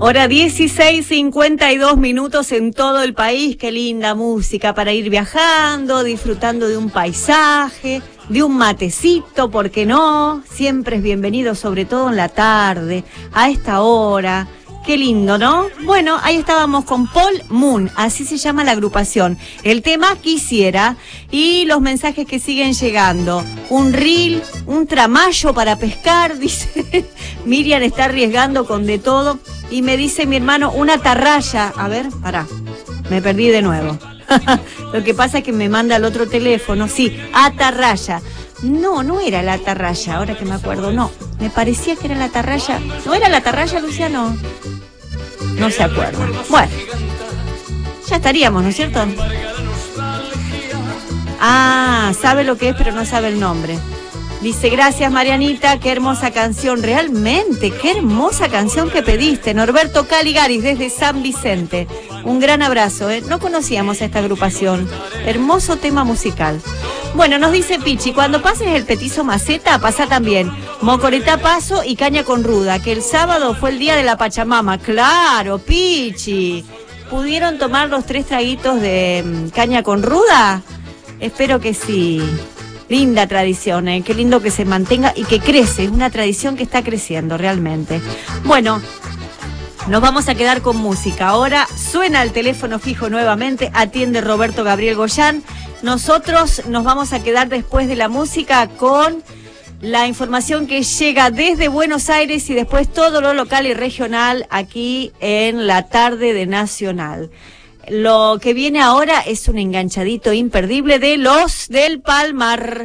Hora 16:52 en todo el país. Qué linda música para ir viajando, disfrutando de un paisaje, de un matecito, ¿por qué no? Siempre es bienvenido, sobre todo en la tarde, a esta hora. Qué lindo, ¿no? Bueno, ahí estábamos con Paul Moon, así se llama la agrupación. El tema Quisiera y los mensajes que siguen llegando. Un reel, un tramayo para pescar, dice. Miriam está arriesgando con de todo. Y me dice mi hermano, una atarraya. A ver, pará, me perdí de nuevo. Lo que pasa es que me manda al otro teléfono. Sí, atarraya. No era la atarraya, ahora que me acuerdo, no. Me parecía que era la atarraya. ¿No era la atarraya, Luciano? No se acuerda. Bueno, ya estaríamos, ¿no es cierto? Ah, sabe lo que es, pero no sabe el nombre. Dice, gracias Marianita, qué hermosa canción, realmente, qué hermosa canción que pediste. Norberto Caligaris desde San Vicente. Un gran abrazo, ¿eh? No conocíamos a esta agrupación. Hermoso tema musical. Bueno, nos dice Pichi, cuando pases el petizo maceta, pasa también mocoreta paso y caña con ruda, que el sábado fue el día de la Pachamama. Claro, Pichi. ¿Pudieron tomar los 3 traguitos de caña con ruda? Espero que sí. Linda tradición, ¿eh? Qué lindo que se mantenga y que crece. Es una tradición que está creciendo realmente. Bueno, nos vamos a quedar con música. Ahora suena el teléfono fijo nuevamente, atiende Roberto Gabriel Goyán. Nosotros nos vamos a quedar después de la música con la información que llega desde Buenos Aires y después todo lo local y regional aquí en la tarde de Nacional. Lo que viene ahora es un enganchadito imperdible de los del Palmar.